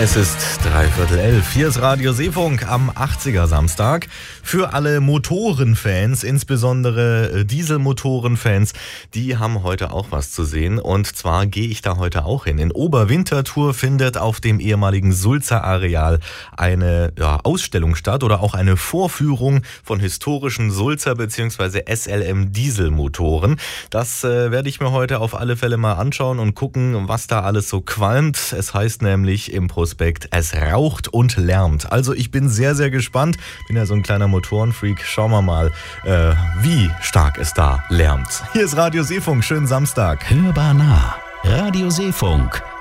Es ist 11:15. Hier ist Radio Seefunk am 80er Samstag. Für alle Motorenfans, insbesondere Dieselmotorenfans, die haben heute auch was zu sehen. Und zwar gehe ich da heute auch hin. In Oberwinterthur findet auf dem ehemaligen Sulzer Areal eine Ausstellung statt oder auch eine Vorführung von historischen Sulzer bzw. SLM Dieselmotoren. Das werde ich mir heute auf alle Fälle mal anschauen und gucken, was da alles so qualmt. Es heißt nämlich im Prospekt, es raucht und lärmt. Also ich bin sehr, sehr gespannt. Bin ja so ein kleiner Motorenfreak. Schauen wir mal, wie stark es da lärmt. Hier ist Radio Seefunk. Schönen Samstag. Hörbar nah. Radio Seefunk.